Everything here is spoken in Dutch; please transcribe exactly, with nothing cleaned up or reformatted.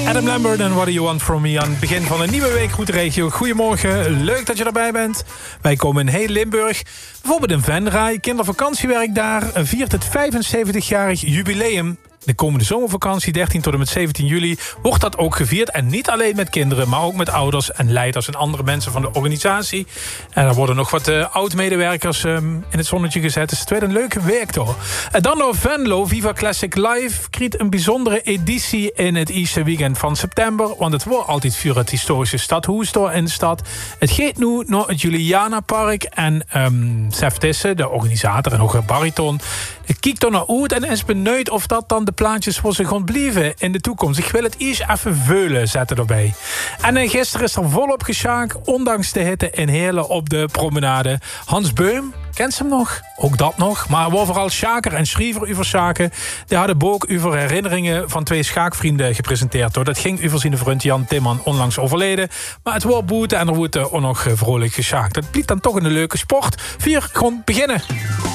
Adam Lambert en What Do You Want From Me aan het begin van een nieuwe week Goed Regio. Goedemorgen, leuk dat je erbij bent. Wij komen in heel Limburg. Bijvoorbeeld in Venray, kindervakantiewerk daar viert het vijfenzeventig-jarig jubileum. De komende zomervakantie, dertien tot en met zeventien juli, wordt dat ook gevierd. En niet alleen met kinderen, maar ook met ouders en leiders en andere mensen van de organisatie. En er worden nog wat uh, oud-medewerkers um, in het zonnetje gezet. Dus het werd een leuke week, toch? En dan nog Venlo, Viva Classic Live, krijgt een bijzondere editie in het eerste weekend van september. Want het wordt altijd voor het historische stadhuis door in de stad. Het gaat nu naar het Juliana Park. En um, Sef Tisse, de organisator en ook een bariton, kijkt er naar uit en is benieuwd of dat dan de plaatjes voor zich gaan blijven in de toekomst. Ik wil het eerst even veulen zetten erbij. En uh, gisteren is er volop geschaakt, ondanks de hitte in Heerlen op de promenade. Hans Beum, kent ze hem nog? Ook dat nog. Maar waar vooral schaker en schrijver over schaken. Die hadden boek over herinneringen van twee schaakvrienden gepresenteerd. Hoor. Dat ging over zijn vriend Jan Timman onlangs overleden. Maar het wordt boete en er wordt uh, ook nog uh, vrolijk geschaakt. Dat blijft dan toch een leuke sport. Vier, gewoon beginnen.